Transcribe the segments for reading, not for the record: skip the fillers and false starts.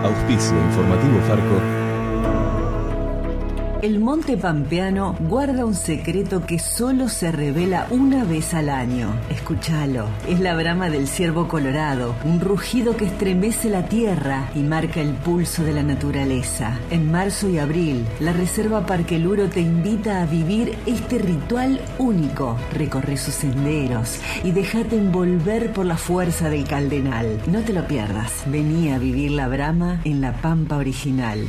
Auspicio Informativo Farco. El Monte Pampeano guarda un secreto que solo se revela una vez al año. Escúchalo. Es la brama del ciervo colorado, un rugido que estremece la tierra y marca el pulso de la naturaleza. En marzo y abril, la Reserva Parque Luro te invita a vivir este ritual único. Recorre sus senderos y déjate envolver por la fuerza del Caldenal. No te lo pierdas. Vení a vivir la brama en la Pampa original.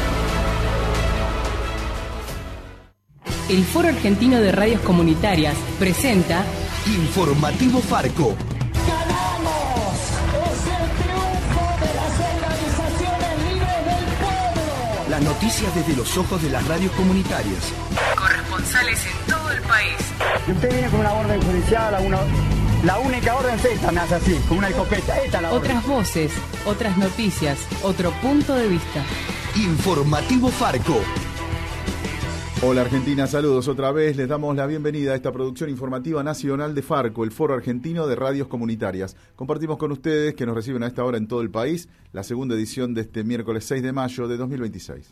El Foro Argentino de Radios Comunitarias presenta Informativo Farco. ¡Ganamos! ¡Es el triunfo de las organizaciones libres del pueblo! Las noticias desde los ojos de las radios comunitarias. corresponsales en todo el país. Y usted viene con una orden judicial, la única orden es esta, me hace así, con una escopeta. Esta es la orden. Otras voces, otras noticias, otro punto de vista. Informativo Farco. Hola Argentina, saludos otra vez. Les damos la bienvenida a esta producción informativa nacional de Farco, el Foro Argentino de Radios Comunitarias. Compartimos con ustedes, que nos reciben a esta hora en todo el país, la segunda edición de este miércoles 6 de mayo de 2026.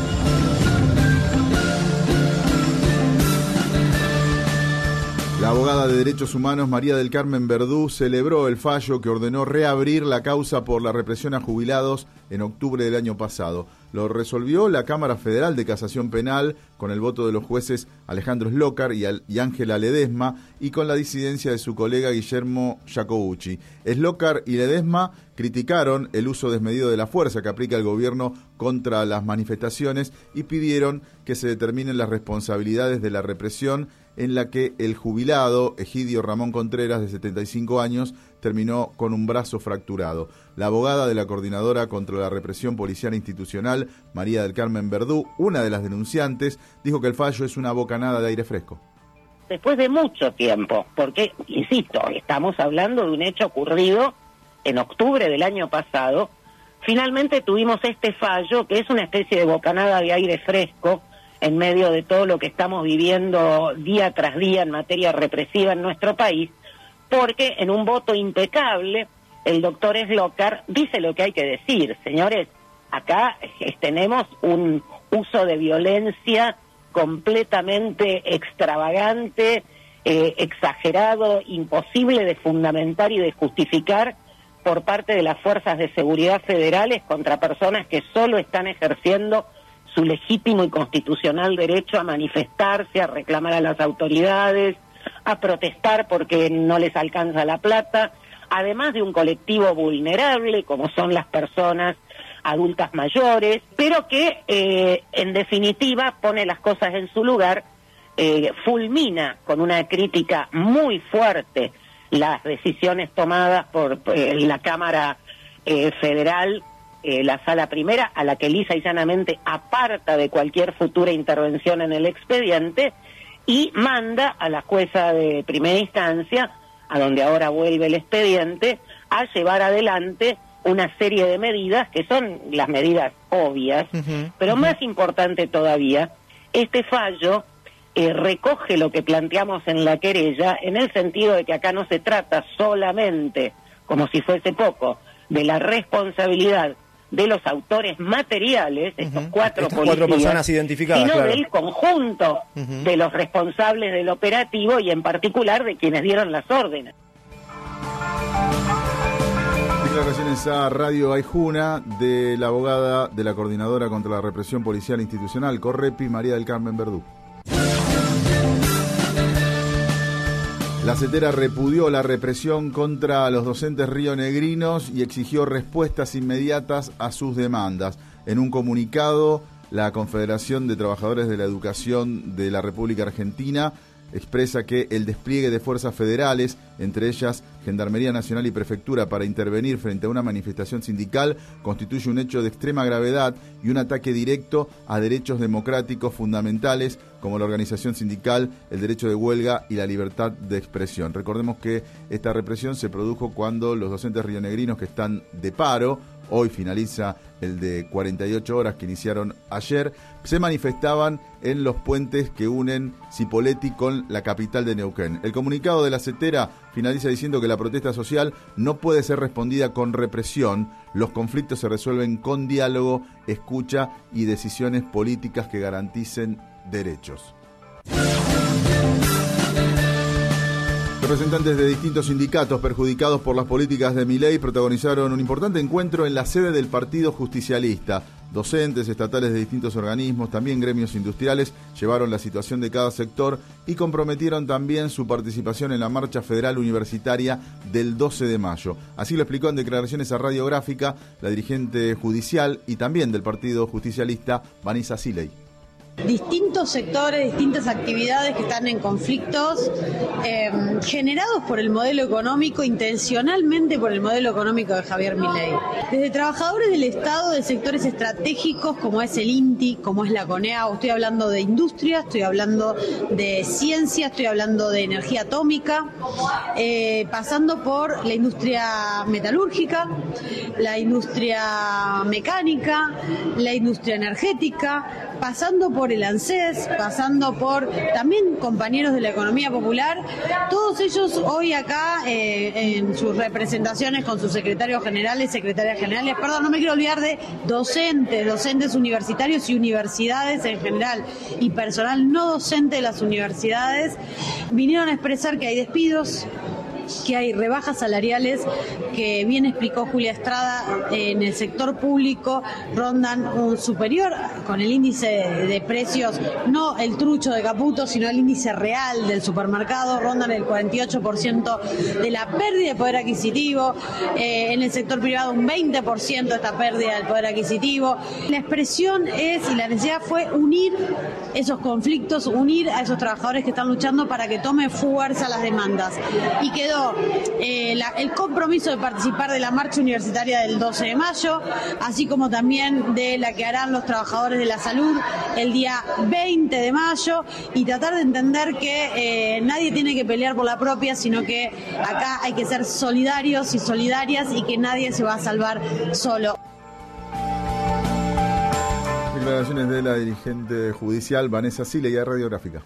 La abogada de Derechos Humanos María del Carmen Verdú celebró el fallo que ordenó reabrir la causa por la represión a jubilados en octubre del año pasado. Lo resolvió la Cámara Federal de Casación Penal con el voto de los jueces Alejandro Slokar y Ángela Ledesma y con la disidencia de su colega Guillermo Jacobacci. Slokar y Ledesma criticaron el uso desmedido de la fuerza que aplica el gobierno contra las manifestaciones y pidieron que se determinen las responsabilidades de la represión en la que el jubilado Egidio Ramón Contreras, de 75 años, terminó con un brazo fracturado. La abogada de la Coordinadora contra la Represión Policial Institucional, María del Carmen Verdú, una de las denunciantes, dijo que el fallo es una bocanada de aire fresco. Después de mucho tiempo, porque, insisto, estamos hablando de un hecho ocurrido en octubre del año pasado, finalmente tuvimos este fallo que es una especie de bocanada de aire fresco en medio de todo lo que estamos viviendo día tras día en materia represiva en nuestro país, porque en un voto impecable el doctor Slokar dice lo que hay que decir. Señores, acá tenemos un uso de violencia completamente extravagante, exagerado, imposible de fundamentar y de justificar por parte de las fuerzas de seguridad federales contra personas que solo están ejerciendo su legítimo y constitucional derecho a manifestarse, a reclamar a las autoridades, a protestar porque no les alcanza la plata, además de un colectivo vulnerable como son las personas adultas mayores, pero que en definitiva pone las cosas en su lugar, fulmina con una crítica muy fuerte las decisiones tomadas por la Cámara Federal, la Sala Primera, a la que lisa y llanamente aparta de cualquier futura intervención en el expediente y manda a la jueza de primera instancia, a donde ahora vuelve el expediente, a llevar adelante una serie de medidas que son las medidas obvias, pero más importante todavía, este fallo recoge lo que planteamos en la querella, en el sentido de que acá no se trata solamente, como si fuese poco, de la responsabilidad de los autores materiales, estos cuatro personas identificadas, sino claro, del conjunto de los responsables del operativo y en particular de quienes dieron las órdenes. Declaraciones a Radio Aijuna de la abogada de la Coordinadora contra la Represión Policial Institucional, Correpi, María del Carmen Verdú. La CETERA repudió la represión contra los docentes rionegrinos y exigió respuestas inmediatas a sus demandas. En un comunicado, la Confederación de Trabajadores de la Educación de la República Argentina expresa que el despliegue de fuerzas federales, entre ellas Gendarmería Nacional y Prefectura, para intervenir frente a una manifestación sindical constituye un hecho de extrema gravedad y un ataque directo a derechos democráticos fundamentales como la organización sindical, el derecho de huelga y la libertad de expresión. Recordemos que esta represión se produjo cuando los docentes rionegrinos que están de paro hoy finaliza el de 48 horas que iniciaron ayer, se manifestaban en los puentes que unen Cipolletti con la capital de Neuquén. El comunicado de la CETERA finaliza diciendo que la protesta social no puede ser respondida con represión. Los conflictos se resuelven con diálogo, escucha y decisiones políticas que garanticen derechos. Representantes de distintos sindicatos perjudicados por las políticas de Milei protagonizaron un importante encuentro en la sede del Partido Justicialista. Docentes estatales de distintos organismos, también gremios industriales, llevaron la situación de cada sector y comprometieron también su participación en la marcha federal universitaria del 12 de mayo. Así lo explicó en declaraciones a Radiográfica la dirigente judicial y también del Partido Justicialista, Vanessa Siley. Distintos sectores, distintas actividades que están en conflictos generados por el modelo económico, intencionalmente por el modelo económico de Javier Milei. Desde trabajadores del Estado, de sectores estratégicos como es el INTI, como es la CONEAU, estoy hablando de industria, estoy hablando de ciencia, estoy hablando de energía atómica, pasando por la industria metalúrgica, la industria mecánica, la industria energética, pasando por el ANSES, pasando por también compañeros de la economía popular, todos ellos hoy acá en sus representaciones con sus secretarios generales, secretarias generales, no me quiero olvidar de docentes universitarios y universidades en general y personal no docente de las universidades, vinieron a expresar que hay despidos, que hay rebajas salariales que bien explicó Julia Estrada en el sector público rondan un superior con el índice de precios, no el trucho de Caputo, sino el índice real del supermercado, rondan el 48% de la pérdida de poder adquisitivo, en el sector privado un 20% de esta pérdida del poder adquisitivo. La expresión es, y la necesidad fue unir esos conflictos, unir a esos trabajadores que están luchando para que tome fuerza las demandas. Y quedó el compromiso de participar de la marcha universitaria del 12 de mayo, así como también de la que harán los trabajadores de la salud el día 20 de mayo, y tratar de entender que nadie tiene que pelear por la propia, sino que acá hay que ser solidarios y solidarias y que nadie se va a salvar solo. Declaraciones de la dirigente judicial Vanessa Siley a Radiográfica.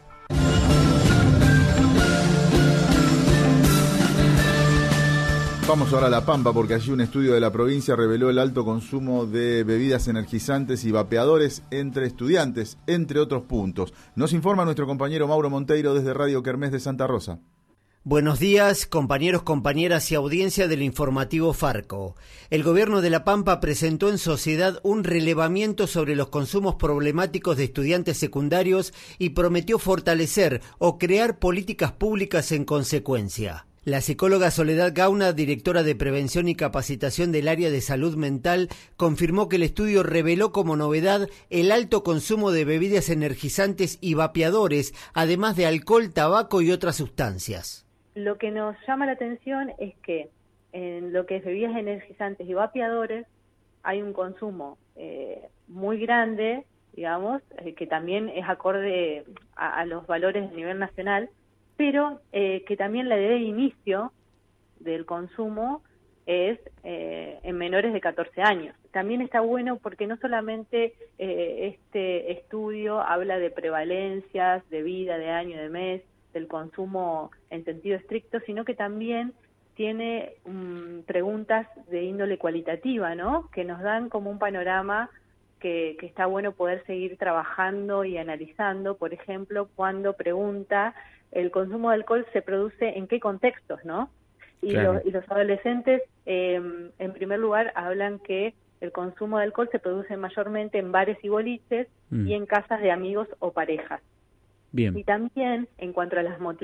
Vamos ahora a La Pampa, porque allí un estudio de la provincia reveló el alto consumo de bebidas energizantes y vapeadores entre estudiantes, entre otros puntos. Nos informa nuestro compañero Mauro Monteiro desde Radio Kermés de Santa Rosa. Buenos días, compañeros, compañeras y audiencia del informativo Farco. El gobierno de La Pampa presentó en sociedad un relevamiento sobre los consumos problemáticos de estudiantes secundarios y prometió fortalecer o crear políticas públicas en consecuencia. La psicóloga Soledad Gauna, directora de Prevención y Capacitación del Área de Salud Mental, confirmó que el estudio reveló como novedad el alto consumo de bebidas energizantes y vapeadores, además de alcohol, tabaco y otras sustancias. Lo que nos llama la atención es que en lo que es bebidas energizantes y vapeadores hay un consumo muy grande, digamos, que también es acorde a los valores a nivel nacional, pero que también la edad de inicio del consumo es en menores de 14 años. También está bueno porque no solamente este estudio habla de prevalencias, de vida, de año, de mes, del consumo en sentido estricto, sino que también tiene preguntas de índole cualitativa, ¿no? Que nos dan como un panorama que está bueno poder seguir trabajando y analizando. Por ejemplo, cuando pregunta el consumo de alcohol se produce en qué contextos, ¿no? Y, claro, los adolescentes, en primer lugar, hablan que el consumo de alcohol se produce mayormente en bares y boliches y en casas de amigos o parejas. Bien. Y también, en cuanto a las motivaciones,